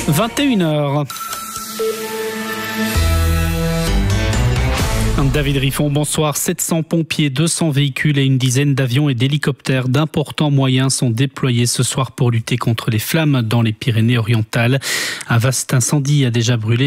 21h. David Riffon, bonsoir. 700 pompiers, 200 véhicules et une dizaine d'avions et d'hélicoptères d'importants moyens sont déployés ce soir pour lutter contre les flammes dans les Pyrénées-Orientales. Un vaste incendie a déjà brûlé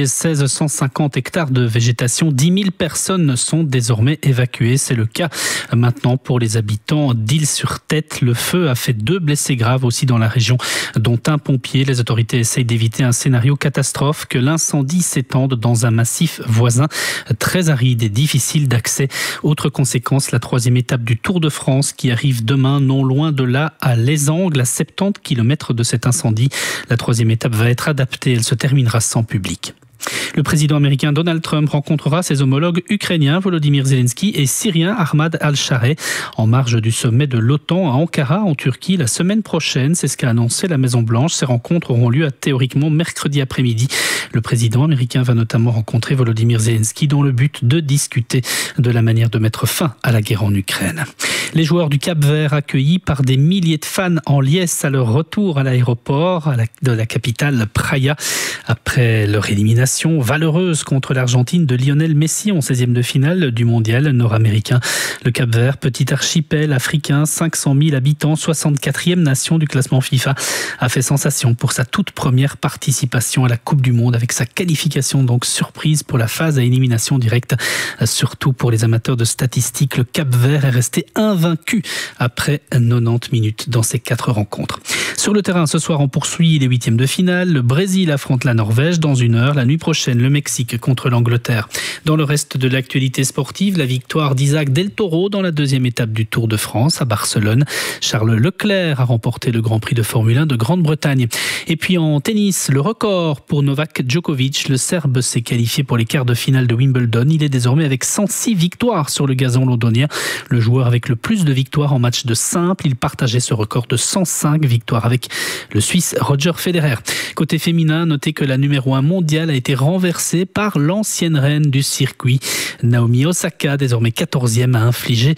1650 hectares de végétation. 10 000 personnes sont désormais évacuées. C'est le cas maintenant pour les habitants d'Isle-sur-Tête. Le feu a fait 2 blessés graves aussi dans la région, dont un pompier. Les autorités essayent d'éviter un scénario catastrophe, que l'incendie s'étende dans un massif voisin très aride et difficile d'accès. Autre conséquence, la 3e étape du Tour de France qui arrive demain, non loin de là, à Les Angles, à 70 km de cet incendie. La 3e étape va être adaptée, elle se terminera sans public. Le président américain Donald Trump rencontrera ses homologues ukrainiens Volodymyr Zelensky et syrien Ahmad al-Shara en marge du sommet de l'OTAN à Ankara en Turquie la semaine prochaine. C'est ce qu'a annoncé la Maison-Blanche. Ces rencontres auront lieu théoriquement mercredi après-midi. Le président américain va notamment rencontrer Volodymyr Zelensky dans le but de discuter de la manière de mettre fin à la guerre en Ukraine. Les joueurs du Cap-Vert accueillis par des milliers de fans en liesse à leur retour à l'aéroport de la capitale Praia après leur élimination valeureuse contre l'Argentine de Lionel Messi en 16e de finale du mondial nord-américain. Le Cap-Vert, petit archipel africain, 500 000 habitants, 64e nation du classement FIFA, a fait sensation pour sa toute première participation à la Coupe du Monde avec sa qualification donc surprise pour la phase à élimination directe. Surtout pour les amateurs de statistiques, le Cap-Vert est resté invaincu après 90 minutes dans ces 4 rencontres. Sur le terrain, ce soir, on poursuit les 8e de finale. Le Brésil affronte la Norvège dans 1 heure. La nuit prochaine, le Mexique contre l'Angleterre. Dans le reste de l'actualité sportive, la victoire d'Isaac Del Toro dans la 2e étape du Tour de France à Barcelone. Charles Leclerc a remporté le Grand Prix de Formule 1 de Grande-Bretagne. Et puis en tennis, le record pour Novak Djokovic. Le Serbe s'est qualifié pour les quarts de finale de Wimbledon. Il est désormais avec 106 victoires sur le gazon londonien. Le joueur avec le plus de victoires en match de simple. Il partageait ce record de 105 victoires avec le Suisse Roger Federer. Côté féminin, notez que la numéro 1 mondiale a été renversée par l'ancienne reine du circuit. Naomi Osaka, désormais 14e, a infligé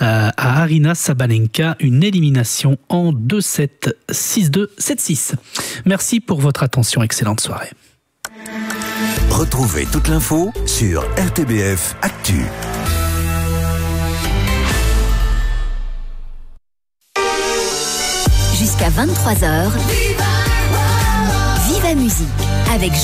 à Aryna Sabalenka une élimination en 2-7, 6-2, 7-6. Merci pour votre attention. Excellente soirée. Retrouvez toute l'info sur RTBF Actu. Jusqu'à 23h, Viva Musique avec